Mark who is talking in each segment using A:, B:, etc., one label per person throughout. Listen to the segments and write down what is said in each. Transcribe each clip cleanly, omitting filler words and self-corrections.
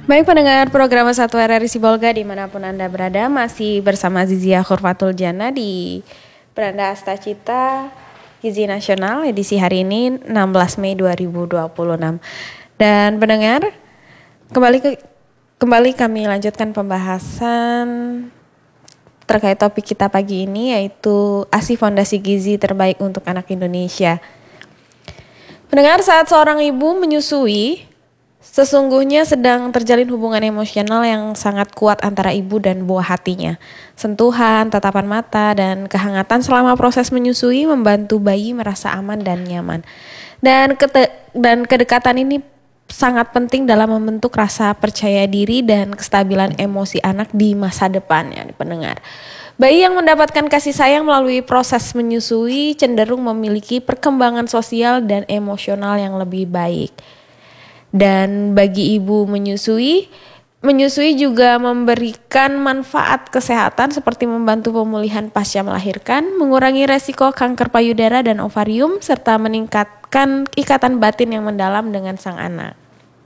A: Baik pendengar program 1 RRI Sibolga dimanapun Anda berada, masih bersama Zizia Khurfatul Jana di Beranda Astacita Gizi Nasional edisi hari ini 16 Mei 2026. Dan pendengar, kembali kami lanjutkan pembahasan terkait topik kita pagi ini, yaitu ASI Fondasi Gizi Terbaik untuk Anak Indonesia. Pendengar, saat seorang ibu menyusui, sesungguhnya sedang terjalin hubungan emosional yang sangat kuat antara ibu dan buah hatinya. Sentuhan, tatapan mata, dan kehangatan selama proses menyusui membantu bayi merasa aman dan nyaman. Dan kedekatan ini sangat penting dalam membentuk rasa percaya diri dan kestabilan emosi anak di masa depan, ya pendengar. Bayi yang mendapatkan kasih sayang melalui proses menyusui cenderung memiliki perkembangan sosial dan emosional yang lebih baik. Dan bagi ibu menyusui juga memberikan manfaat kesehatan seperti membantu pemulihan pasca melahirkan, mengurangi resiko kanker payudara dan ovarium, serta meningkatkan ikatan batin yang mendalam dengan sang anak.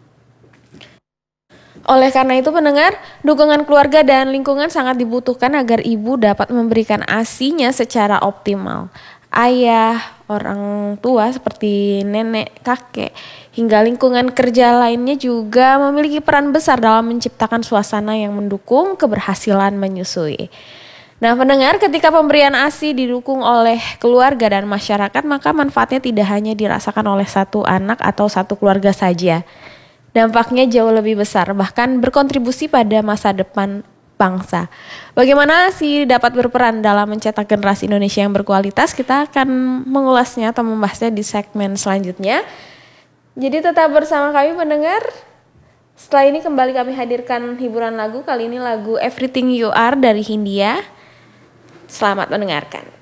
A: Oleh karena itu pendengar, dukungan keluarga dan lingkungan sangat dibutuhkan agar ibu dapat memberikan ASI-nya secara optimal. Ayah, orang tua seperti nenek, kakek, hingga lingkungan kerja lainnya juga memiliki peran besar dalam menciptakan suasana yang mendukung keberhasilan menyusui. Nah pendengar, ketika pemberian ASI didukung oleh keluarga dan masyarakat, maka manfaatnya tidak hanya dirasakan oleh satu anak atau satu keluarga saja. Dampaknya jauh lebih besar, bahkan berkontribusi pada masa depan bangsa. Bagaimana sih dapat berperan dalam mencetak generasi Indonesia yang berkualitas? Kita akan mengulasnya atau membahasnya di segmen selanjutnya. Jadi tetap bersama kami pendengar. Setelah ini kembali kami hadirkan hiburan lagu. Kali ini lagu Everything You Are dari Hindia. Selamat mendengarkan.